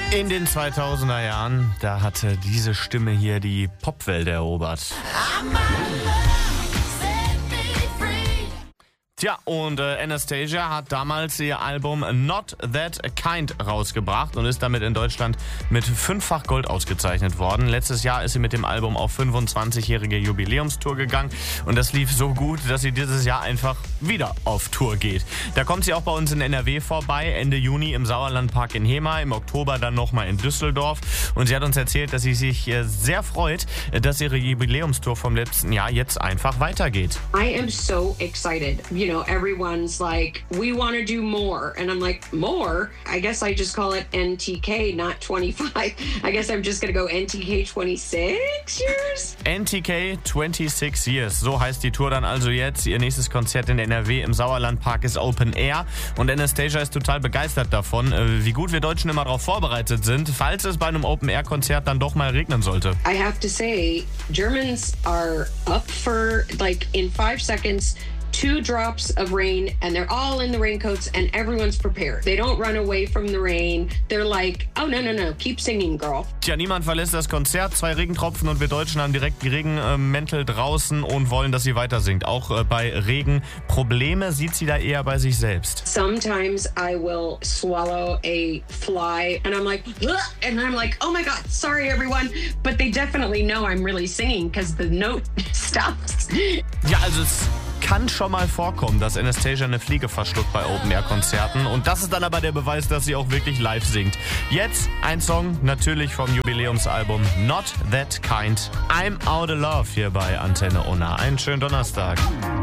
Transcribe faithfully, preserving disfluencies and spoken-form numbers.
In den zweitausender Jahren, da hatte diese Stimme hier die Popwelt erobert. Tja, und äh, Anastacia hat damals ihr Album Not That Kind rausgebracht und ist damit in Deutschland mit fünffach Gold ausgezeichnet worden. Letztes Jahr ist sie mit dem Album auf fünfundzwanzigjährige Jubiläumstour gegangen und das lief so gut, dass sie dieses Jahr einfach wieder auf Tour geht. Da kommt sie auch bei uns in N R W vorbei, Ende Juni im Sauerlandpark in Hema, im Oktober dann nochmal in Düsseldorf. Und sie hat uns erzählt, dass sie sich äh, sehr freut, dass ihre Jubiläumstour vom letzten Jahr jetzt einfach weitergeht. I am so excited. You know, everyone's like, we want to do more. And I'm like, more? I guess I just call it N T K, not twenty-five. I guess I'm just going to go N T K twenty-six years? N T K twenty-six Years, so heißt die Tour dann also jetzt. Ihr nächstes Konzert in N R W im Sauerlandpark ist Open Air. Und Anastacia ist total begeistert davon, wie gut wir Deutschen immer darauf vorbereitet sind, falls es bei einem Open Air Konzert dann doch mal regnen sollte. I have to say, Germans are up for, like, in five seconds, two drops of rain, and they're all in the raincoats, and everyone's prepared. They don't run away from the rain. They're like, oh, no, no, no, keep singing, girl. Tja, niemand verlässt das Konzert. Zwei Regentropfen und wir Deutschen haben direkt die Regenmäntel draußen und wollen, dass sie weiter singt. Auch äh, bei Regen. Probleme sieht sie da eher bei sich selbst. Sometimes I will swallow a fly, and I'm like, ugh, and I'm like, oh my God, sorry, everyone. But they definitely know I'm really singing because the note stops. Ja, also es kann schon mal vorkommen, dass Anastacia eine Fliege verschluckt bei Open-Air-Konzerten. Und das ist dann aber der Beweis, dass sie auch wirklich live singt. Jetzt ein Song natürlich vom Jubiläumsalbum Not That Kind. I'm Out of Love hier bei Antenne Unna. Einen schönen Donnerstag.